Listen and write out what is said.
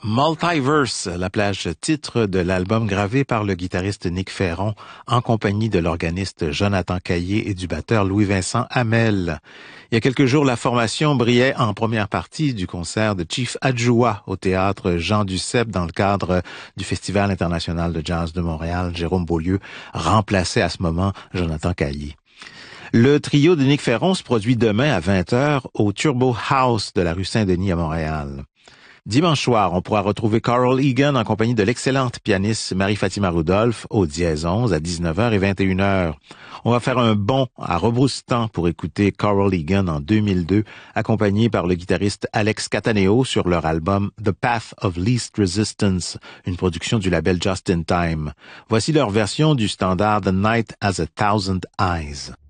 Multiverse, la plage titre de l'album gravé par le guitariste Nick Ferron en compagnie de l'organiste Jonathan Caillé et du batteur Louis-Vincent Hamel. Il y a quelques jours, la formation brillait en première partie du concert de Chief Adjoua au théâtre Jean Duceppe dans le cadre du Festival international de jazz de Montréal. Jérôme Beaulieu remplaçait à ce moment Jonathan Caillé. Le trio de Nick Ferron se produit demain à 20h au Turbo House de la rue Saint-Denis à Montréal. Dimanche soir, on pourra retrouver Carl Egan en compagnie de l'excellente pianiste Marie-Fatima Rudolph au Dièse 11 à 19h et 21h. On va faire un bond à Rebrousse-Temps pour écouter Carl Egan en 2002, accompagné par le guitariste Alex Cataneo sur leur album The Path of Least Resistance, une production du label Just in Time. Voici leur version du standard The Night Has a Thousand Eyes.